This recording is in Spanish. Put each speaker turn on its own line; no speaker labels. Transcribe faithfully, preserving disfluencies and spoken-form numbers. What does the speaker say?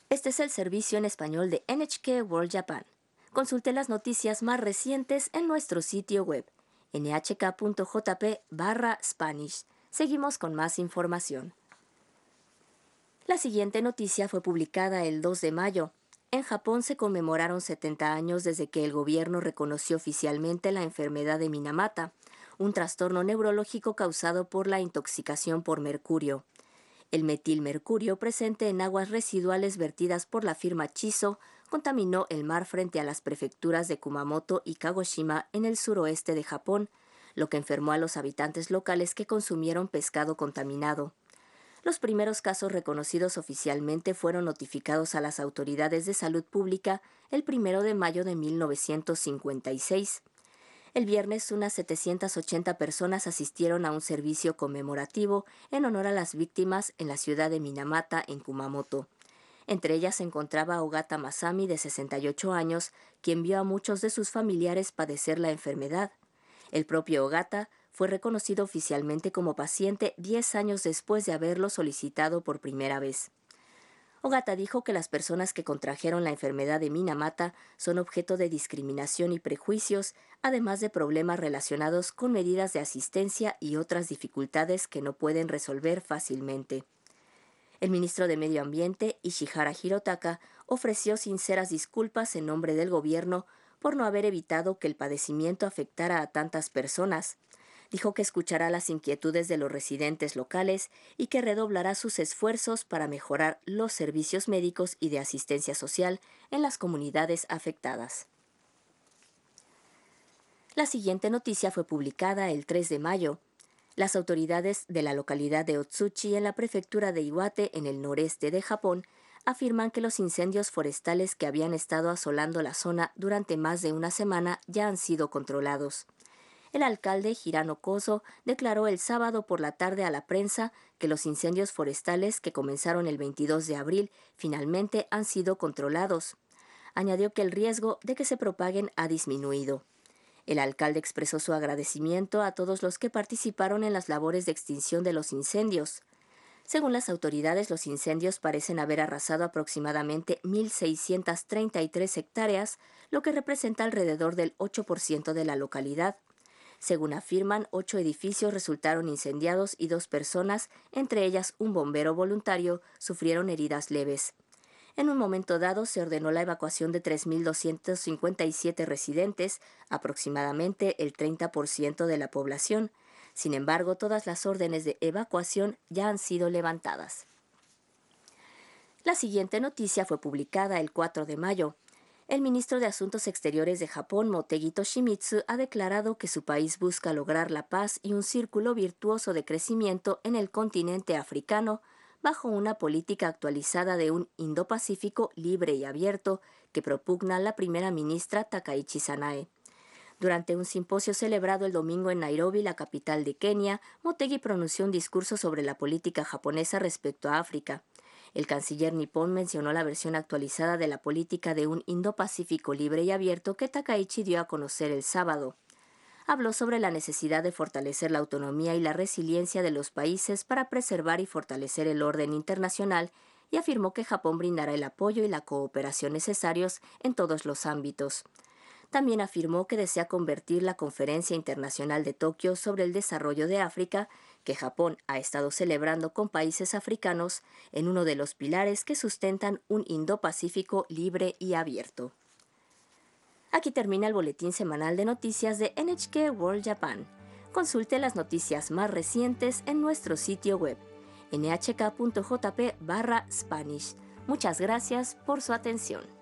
Este es el servicio en español de N H K World Japan. Consulte las noticias más recientes en nuestro sitio web, n h k punto j p barra Spanish. Seguimos con más información. La siguiente noticia fue publicada el dos de mayo. En Japón se conmemoraron setenta años desde que el gobierno reconoció oficialmente la enfermedad de Minamata, un trastorno neurológico causado por la intoxicación por mercurio. El metilmercurio presente en aguas residuales vertidas por la firma Chiso contaminó el mar frente a las prefecturas de Kumamoto y Kagoshima en el suroeste de Japón, lo que enfermó a los habitantes locales que consumieron pescado contaminado. Los primeros casos reconocidos oficialmente fueron notificados a las autoridades de salud pública el primero de mayo de mil novecientos cincuenta y seis. El viernes, unas setecientas ochenta personas asistieron a un servicio conmemorativo en honor a las víctimas en la ciudad de Minamata, en Kumamoto. Entre ellas se encontraba Ogata Masami, de sesenta y ocho años, quien vio a muchos de sus familiares padecer la enfermedad. El propio Ogata fue reconocido oficialmente como paciente diez años después de haberlo solicitado por primera vez. Ogata dijo que las personas que contrajeron la enfermedad de Minamata son objeto de discriminación y prejuicios, además de problemas relacionados con medidas de asistencia y otras dificultades que no pueden resolver fácilmente. El ministro de Medio Ambiente, Ishihara Hirotaka, ofreció sinceras disculpas en nombre del gobierno por no haber evitado que el padecimiento afectara a tantas personas. Dijo que escuchará las inquietudes de los residentes locales y que redoblará sus esfuerzos para mejorar los servicios médicos y de asistencia social en las comunidades afectadas. La siguiente noticia fue publicada el tres de mayo. Las autoridades de la localidad de Otsuchi, en la prefectura de Iwate, en el noreste de Japón, afirman que los incendios forestales que habían estado asolando la zona durante más de una semana ya han sido controlados. El alcalde Hirano Koso declaró el sábado por la tarde a la prensa que los incendios forestales que comenzaron el veintidós de abril finalmente han sido controlados. Añadió que el riesgo de que se propaguen ha disminuido. El alcalde expresó su agradecimiento a todos los que participaron en las labores de extinción de los incendios. Según las autoridades, los incendios parecen haber arrasado aproximadamente mil seiscientas treinta y tres hectáreas, lo que representa alrededor del ocho por ciento de la localidad. Según afirman, ocho edificios resultaron incendiados y dos personas, entre ellas un bombero voluntario, sufrieron heridas leves. En un momento dado se ordenó la evacuación de tres mil doscientos cincuenta y siete residentes, aproximadamente el treinta por ciento de la población. Sin embargo, todas las órdenes de evacuación ya han sido levantadas. La siguiente noticia fue publicada el cuatro de mayo. El ministro de Asuntos Exteriores de Japón, Motegi Toshimitsu, ha declarado que su país busca lograr la paz y un círculo virtuoso de crecimiento en el continente africano bajo una política actualizada de un Indo-Pacífico libre y abierto que propugna la primera ministra Takaichi Sanae. Durante un simposio celebrado el domingo en Nairobi, la capital de Kenia, Motegi pronunció un discurso sobre la política japonesa respecto a África. El canciller nipón mencionó la versión actualizada de la política de un Indo-Pacífico libre y abierto que Takaichi dio a conocer el sábado. Habló sobre la necesidad de fortalecer la autonomía y la resiliencia de los países para preservar y fortalecer el orden internacional y afirmó que Japón brindará el apoyo y la cooperación necesarios en todos los ámbitos. También afirmó que desea convertir la Conferencia Internacional de Tokio sobre el Desarrollo de África, que Japón ha estado celebrando con países africanos, en uno de los pilares que sustentan un Indo-Pacífico libre y abierto. Aquí termina el boletín semanal de noticias de N H K World Japan. Consulte las noticias más recientes en nuestro sitio web, n h k punto j p barra Spanish. Muchas gracias por su atención.